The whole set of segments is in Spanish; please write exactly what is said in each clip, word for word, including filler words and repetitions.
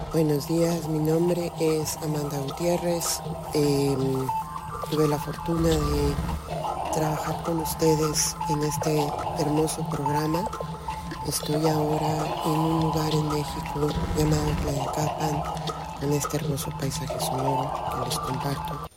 Buenos días, mi nombre es Amanda Gutiérrez. Eh, tuve la fortuna de trabajar con ustedes en este hermoso programa. Estoy ahora en un lugar en México llamado Tlayacapan, en este hermoso paisaje sonoro que les comparto.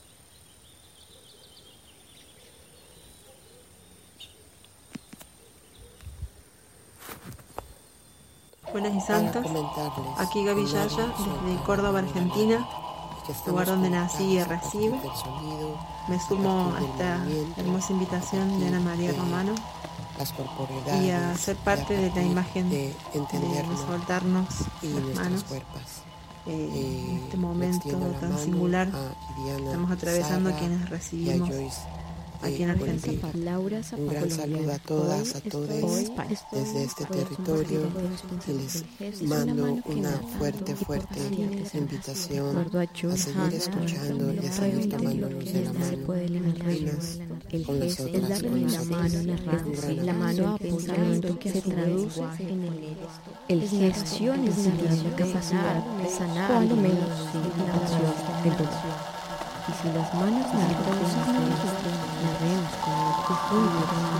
Buenas y santas, aquí Gaby Yaya desde Córdoba, Argentina, lugar donde nací y recibo. Me sumo a esta hermosa invitación de Ana María Romano y a ser parte de la imagen de soltarnos las manos en este momento tan singular que estamos atravesando quienes recibimos aquí en Argentina. Un gran saludo a todas, a todos desde este territorio y les mando una fuerte, fuerte invitación a seguir escuchando y a seguir tomándonos de la mano unas con las otras, con nosotros. La mano apoyando que se traduce en el el gesto de capacidad de sanar cuando menos significación del dolor. Y si las manos no reconocen la vemos como el profundo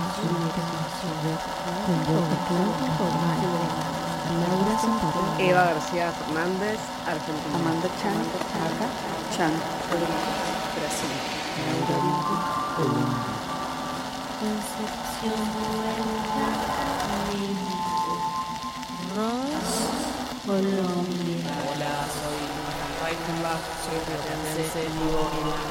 con boca clara formal. Laura Zapata, Eva García Fernández, Argentina. Amanda Chan, Acá, Chan, Brasil. Laura Vico, Colombia. Concepción Huerta, México. Ross, Colombia. Hola, soy Rafael Kambach, soy rotanense, vivo en